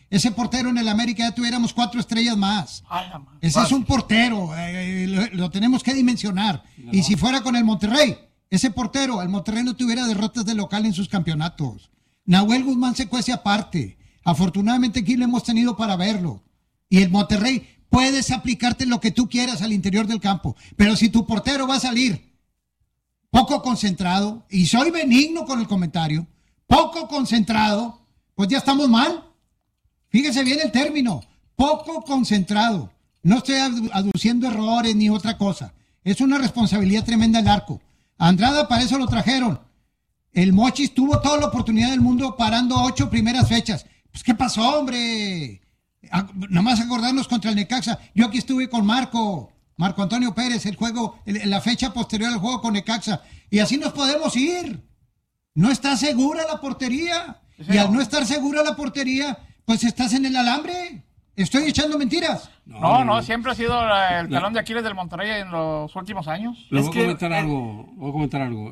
ese portero en el América ya tuviéramos 4 estrellas más. Ese es un portero, lo tenemos que dimensionar. No. Y si fuera con el Monterrey, ese portero, el Monterrey no tuviera derrotas de local en sus campeonatos. Nahuel Guzmán se cuece aparte. Afortunadamente aquí lo hemos tenido para verlo. Y el Monterrey, puedes aplicarte lo que tú quieras al interior del campo, pero si tu portero va a salir poco concentrado, y soy benigno con el comentario, poco concentrado, pues ya estamos mal. Fíjese bien el término, poco concentrado. No estoy aduciendo errores ni otra cosa. Es una responsabilidad tremenda el arco. A Andrada para eso lo trajeron. El Mochis tuvo toda la oportunidad del mundo parando 8 primeras fechas. Pues ¿qué pasó, hombre? Nada más acordarnos contra el Necaxa. Yo aquí estuve con Marco Antonio Pérez, la fecha posterior al juego con Necaxa. Y así nos podemos ir. No está segura la portería. Sí, y al no estar segura la portería, pues estás en el alambre. ¿Estoy echando mentiras? No, siempre ha sido el talón de Aquiles del Monterrey en los últimos años. Voy a comentar algo.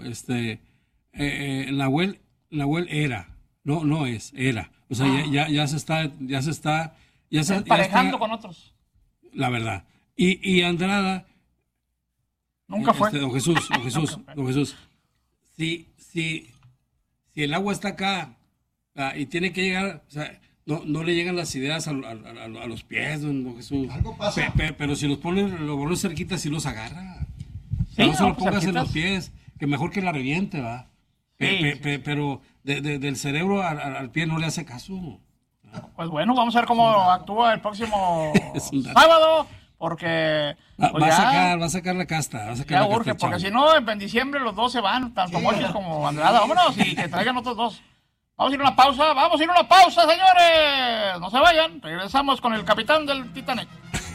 Nahuel era, no es, era. O sea, ya se está emparejando con otros. La verdad. Y Andrada nunca fue. Don Jesús. Si el agua está acá y tiene que llegar, o sea, no le llegan las ideas a los pies, don Jesús. Algo pasa. Pero si los pones cerquita, si los agarra. Sí, no se los pongas cerquitas en los pies, que mejor que la reviente, ¿va? Pero del cerebro al pie no le hace caso. Pues bueno, vamos a ver cómo actúa el próximo sábado, porque va a sacar la casta. Ya urge, porque si no, en diciembre los dos se van, tanto Mochis como Andrada. Vámonos y que traigan otros dos. Vamos a ir a una pausa, señores. No se vayan, regresamos con el capitán del Titanic.